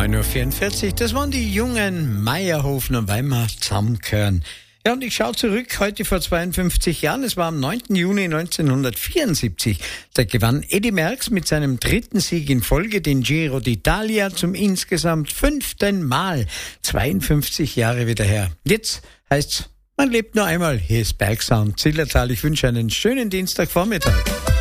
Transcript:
9.44 Uhr, das waren die jungen Meierhofen und Weimar zusammengehauen. Ja, und ich schaue zurück, heute vor 52 Jahren, es war am 9. Juni 1974, da gewann Eddy Merckx mit seinem 3. Sieg in Folge den Giro d'Italia zum insgesamt 5. Mal. 52 Jahre wieder her. Jetzt heißt's, man lebt nur einmal. Hier ist Bergsound Zillertal. Ich wünsche einen schönen Dienstagvormittag.